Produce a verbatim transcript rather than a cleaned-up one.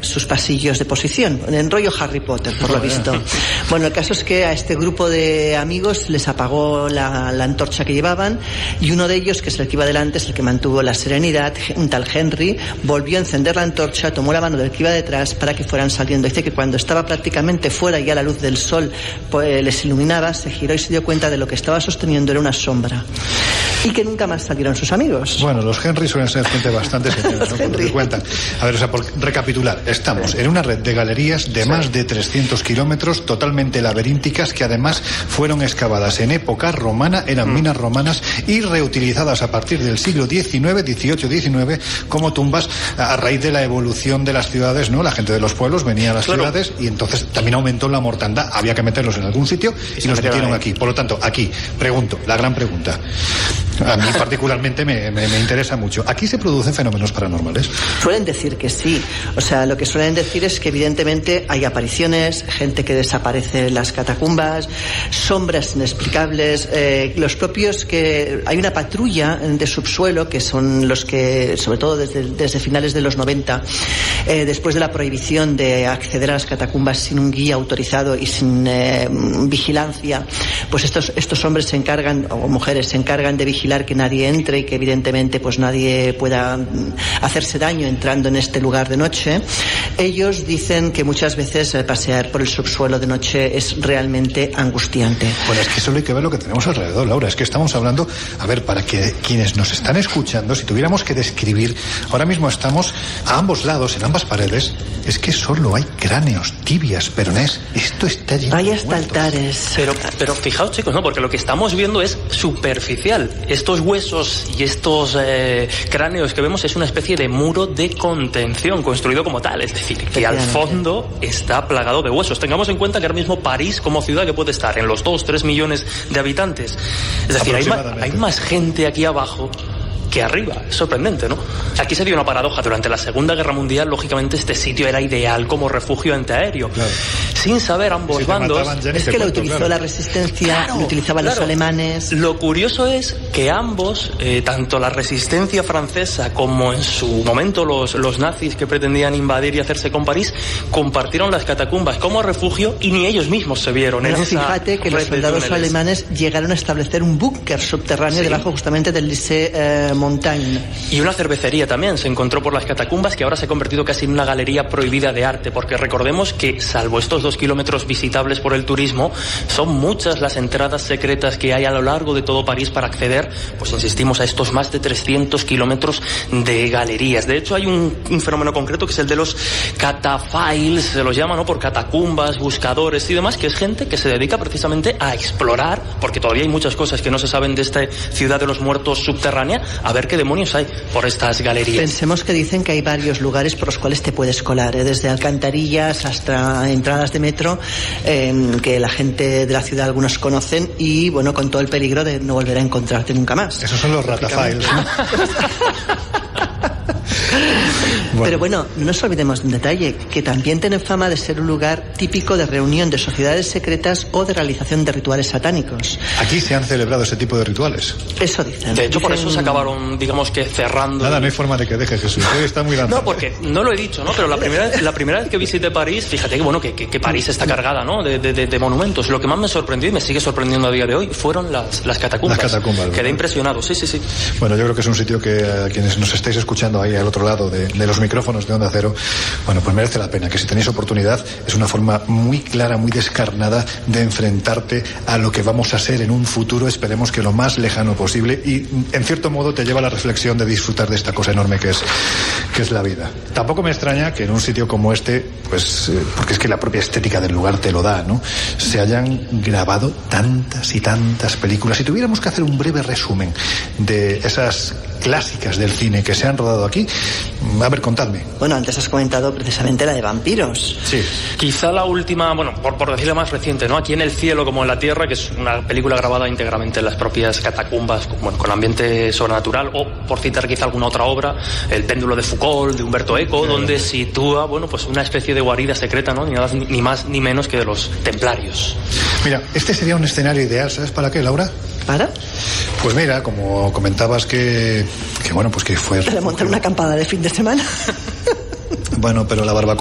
sus pasillos de posición, en rollo Harry Potter, por lo visto. Bueno, el caso es que a este grupo de amigos les apagó la, la antorcha que llevaban, y uno de ellos, que es el que iba delante, es el que mantuvo la serenidad, un tal Henry, volvió a encender la antorcha, tomó la mano del que iba detrás para que fueran saliendo. Dice que cuando estaba prácticamente fuera y a la luz del sol pues, les iluminaba, se giró y se dio cuenta de lo que estaba sosteniendo era una sombra. Y que nunca más salieron sus amigos. Bueno, los Henry suelen ser gente bastante señora, ¿no? Por lo que cuentan. A ver, o sea, por recapitular, estamos en una red de galerías de sí. más de trescientos kilómetros, totalmente laberínticas, que además fueron excavadas en época romana, eran mm. minas romanas y reutilizadas a partir del siglo diecinueve, dieciocho, diecinueve como tumbas a raíz de la evolución de las ciudades, ¿no? La gente de los pueblos venía a las claro. ciudades y entonces también aumentó la mortandad. Había que meterlos en algún sitio y, y los metieron aquí. Por lo tanto, aquí, pregunto, la gran pregunta. A mí particularmente me, me, me interesa mucho. ¿Aquí se producen fenómenos paranormales? Suelen decir que sí. O sea, lo que suelen decir es que evidentemente hay apariciones, gente que desaparece en las catacumbas, sombras inexplicables, eh, los propios que... Hay una patrulla de subsuelo que son los que, sobre todo desde, desde finales de los noventa, eh, después de la prohibición de acceder a las catacumbas sin un guía autorizado y sin eh, vigilancia, pues estos, estos hombres se encargan, o mujeres se encargan de vigilar que nadie entre y que evidentemente pues nadie pueda hacerse daño entrando en este lugar de noche. Ellos dicen que muchas veces eh, pasear por el subsuelo de noche es realmente angustiante. Bueno, es que solo hay que ver lo que tenemos alrededor, Laura. Es que estamos hablando, a ver, para que quienes nos están escuchando, si tuviéramos que describir, ahora mismo estamos a ambos lados, en ambas paredes, es que solo hay cráneos, tibias, peronés. Esto está lleno hay de hasta muertos. Altares. Pero, pero fijaos, chicos, ¿no? Porque lo que estamos viendo es superficial. Estos huesos y estos eh, cráneos que vemos es una especie de muro de contención construido como tal, es decir, que al fondo está plagado de huesos. Tengamos en cuenta que ahora mismo París como ciudad que puede estar en los dos, tres millones de habitantes, es decir, hay, ma- hay más gente aquí abajo que arriba. Es sorprendente, ¿no? Aquí se dio una paradoja. Durante la Segunda Guerra Mundial, lógicamente, este sitio era ideal como refugio antiaéreo. Claro. Sin saber ambos si bandos... Es que lo utilizó claro. la resistencia, claro, lo utilizaban claro. los alemanes... Lo curioso es que ambos, eh, tanto la resistencia francesa como en su momento los, los nazis que pretendían invadir y hacerse con París, compartieron las catacumbas como refugio y ni ellos mismos se vieron bueno, en esa fíjate que los soldados alemanes llegaron a establecer un búnker subterráneo sí. debajo justamente del Lycée eh, Montaigne. Y una cervecería también se encontró por las catacumbas, que ahora se ha convertido casi en una galería prohibida de arte, porque recordemos que, salvo estos dos kilómetros visitables por el turismo, son muchas las entradas secretas que hay a lo largo de todo París para acceder, pues insistimos, a estos más de trescientos kilómetros de galerías. De hecho, hay un, un fenómeno concreto que es el de los cataphiles, se los llama, ¿no?, por catacumbas, buscadores y demás, que es gente que se dedica precisamente a explorar, porque todavía hay muchas cosas que no se saben de esta ciudad de los muertos subterránea, a ver qué demonios hay por estas galerías. Pensemos que dicen que hay varios lugares por los cuales te puedes colar, ¿eh? Desde alcantarillas hasta entradas de metro, eh, que la gente de la ciudad algunos conocen, y bueno, con todo el peligro de no volver a encontrarte nunca más. Esos son los ratafiles, ¿no? Bueno. Pero bueno, no nos olvidemos de un detalle, que también tienen fama de ser un lugar típico de reunión de sociedades secretas o de realización de rituales satánicos. Aquí se han celebrado ese tipo de rituales. Eso dicen. De hecho, dicen... por eso se acabaron, digamos que cerrando. Nada, no hay forma de que deje, Jesús. Hoy está muy lanzado. No, porque no lo he dicho, ¿no? Pero la primera, la primera vez que visité París, fíjate que bueno, que, que, que París está cargada, ¿no? De, de, de monumentos. Lo que más me sorprendió y me sigue sorprendiendo a día de hoy fueron las, las catacumbas. Las catacumbas. Quedé impresionado, sí, sí, sí. Bueno, yo creo que es un sitio que a quienes nos estáis escuchando ahí al otro lado de, de los micrófonos de Onda Cero, bueno, pues merece la pena, que si tenéis oportunidad, es una forma muy clara, muy descarnada de enfrentarte a lo que vamos a ser en un futuro, esperemos que lo más lejano posible, y en cierto modo te lleva a la reflexión de disfrutar de esta cosa enorme que es, que es la vida. Tampoco me extraña que en un sitio como este, pues, eh, porque es que la propia estética del lugar te lo da, ¿no?, se hayan grabado tantas y tantas películas. Si tuviéramos que hacer un breve resumen de esas clásicas del cine que se han rodado aquí, a ver, contadme. Bueno, antes has comentado precisamente la de vampiros. Sí. Quizá la última, bueno, por, por decirlo más reciente, ¿no? Aquí en el cielo como en la tierra, que es una película grabada íntegramente en las propias catacumbas, bueno, con ambiente sobrenatural, o por citar quizá alguna otra obra, El péndulo de Foucault, de Humberto Eco, sí, donde sitúa, bueno, pues una especie de guarida secreta, ¿no? Ni, nada, ni más ni menos que de los templarios. Mira, este sería un escenario ideal, ¿sabes para qué, Laura? ¿Para? Pues mira, como comentabas que, que bueno, pues que fue... Para montar una acampada de fin de semana. Bueno, pero la barbacoa